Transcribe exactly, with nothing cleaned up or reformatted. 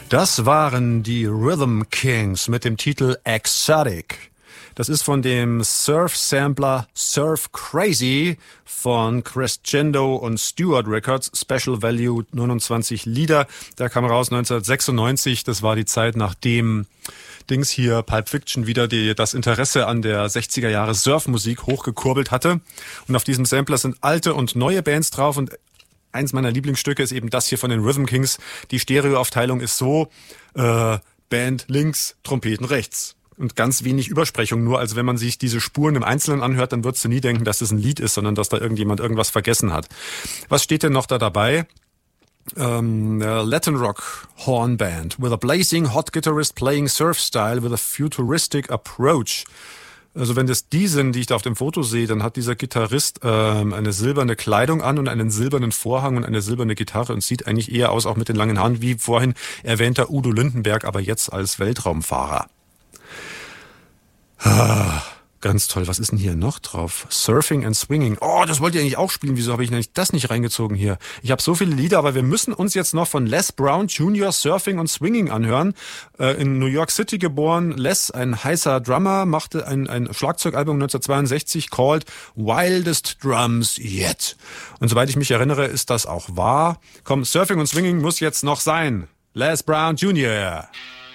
Das waren die Rhythm Kings mit dem Titel Exotic. Das ist von dem Surf-Sampler Surf Crazy von Crescendo und Stewart Records, Special Value neunundzwanzig Lieder. Der kam raus neunzehnhundertsechsundneunzig, das war die Zeit, nachdem Dings hier, Pulp Fiction, wieder die, das Interesse an der sechziger Jahre Surfmusik hochgekurbelt hatte. Und auf diesem Sampler sind alte und neue Bands drauf und eins meiner Lieblingsstücke ist eben das hier von den Rhythm Kings. Die Stereoaufteilung ist so, äh, Band links, Trompeten rechts. Und ganz wenig Übersprechung nur. Also wenn man sich diese Spuren im Einzelnen anhört, dann würdest du nie denken, dass das ein Lied ist, sondern dass da irgendjemand irgendwas vergessen hat. Was steht denn noch da dabei? Um, a Latin Rock Horn Band with a blazing hot guitarist playing surf style with a futuristic approach. Also wenn das die sind, die ich da auf dem Foto sehe, dann hat dieser Gitarrist ähm, eine silberne Kleidung an und einen silbernen Vorhang und eine silberne Gitarre und sieht eigentlich eher aus, auch mit den langen Haaren, wie vorhin erwähnter Udo Lindenberg, aber jetzt als Weltraumfahrer. Ah, ganz toll. Was ist denn hier noch drauf? Surfing and Swinging. Oh, das wollt ihr eigentlich auch spielen. Wieso habe ich eigentlich das nicht reingezogen hier? Ich habe so viele Lieder, aber wir müssen uns jetzt noch von Les Brown Junior Surfing und Swinging anhören. Äh, in New York City geboren. Les, ein heißer Drummer, machte ein, ein Schlagzeugalbum neunzehnhundertzweiundsechzig called Wildest Drums Yet. Und soweit ich mich erinnere, ist das auch wahr. Komm, Surfing und Swinging muss jetzt noch sein. Les Brown Junior